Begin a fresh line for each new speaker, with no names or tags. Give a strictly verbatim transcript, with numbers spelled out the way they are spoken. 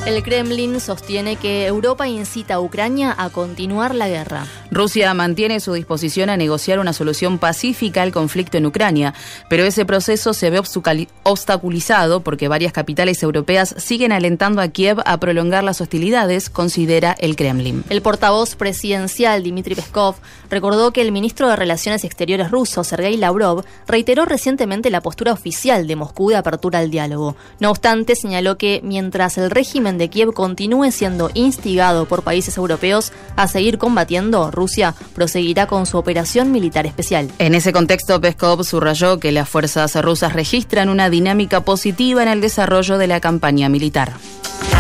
El Kremlin sostiene que Europa incita a Ucrania a continuar la guerra.
Rusia mantiene su disposición a negociar una solución pacífica al conflicto en Ucrania, pero ese proceso se ve obstaculizado porque varias capitales europeas siguen alentando a Kiev a prolongar las hostilidades, considera el Kremlin.
El portavoz presidencial Dmitry Peskov recordó que el ministro de Relaciones Exteriores ruso, Sergei Lavrov, reiteró recientemente la postura oficial de Moscú de apertura al diálogo. No obstante, señaló que mientras el régimen de Kiev continúe siendo instigado por países europeos a seguir combatiendo, Rusia proseguirá con su operación militar especial.
En ese contexto, Peskov subrayó que las fuerzas rusas registran una dinámica positiva en el desarrollo de la campaña militar.